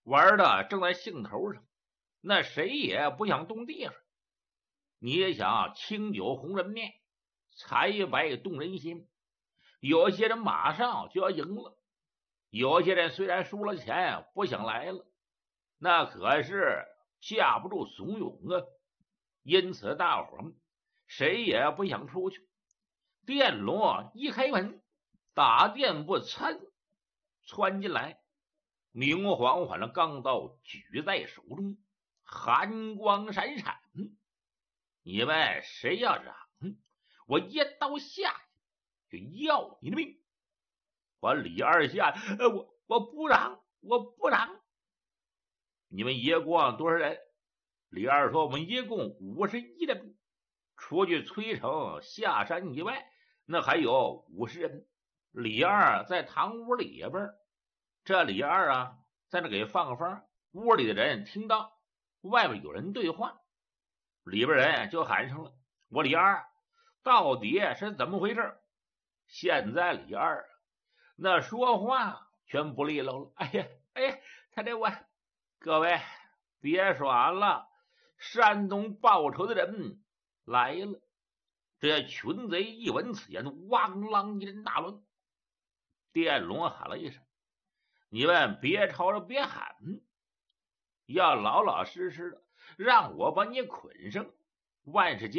玩的正在兴头上，那谁也不想动地方。你也想清酒红人面，财白动人心，有些人马上就要赢了，有些人虽然输了钱不想来了，那可是架不住怂恿啊。因此大伙谁也不想出去。电锣一开门，大店部窜进来，明晃晃的钢刀举在手中，寒光闪闪。你们谁要嚷，我一刀下去就要你的命！我李二下，我不嚷，我不嚷。你们一共多少人？李二说：我们一共51人，除去崔成下山以外，那还有50人。李二在堂屋里边，这李二啊，在那给放风。屋里的人听到外边有人对话，里边人就喊上了：我李二到底是怎么回事？现在李二那说话全不利落了。哎呀，他这我各位别耍了，山东报仇的人来了。这群贼一闻此言，汪啷一阵大乱。电龙喊了一声：你们别吵着别喊，要老老实实的让我把你捆上，万事皆